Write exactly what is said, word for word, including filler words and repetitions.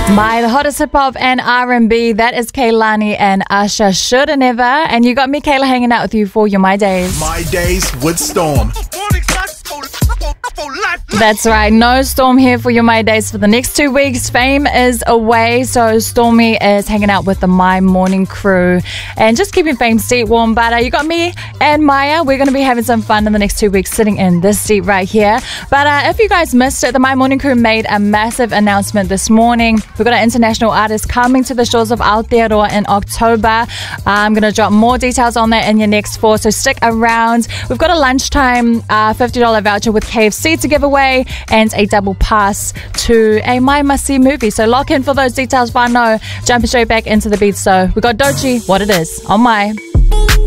My the hottest hip hop and R and B. That is Kehlani and Usher. Shoulda Never. And you got me, Kayla, hanging out with you for your My Days. My Days with Storm. That's right. No Storm here for your My Days for the next two weeks. Fame is away, so Stormy is hanging out with the My Morning crew and just keeping Fame's seat warm. But uh, you got me and Maya. We're going to be having some fun in the next two weeks sitting in this seat right here. But uh, if you guys missed it, the My Morning crew made a massive announcement this morning. We've got an international artist coming to the shores of Aotearoa in October. I'm going to drop more details on that in your next four, so stick around. We've got a lunchtime uh, fifty dollars voucher with K F C to give away and a double pass to a My Must See movie. So lock in for those details, but no, jumping straight back into the beat. So we got Doechii, What It Is on My.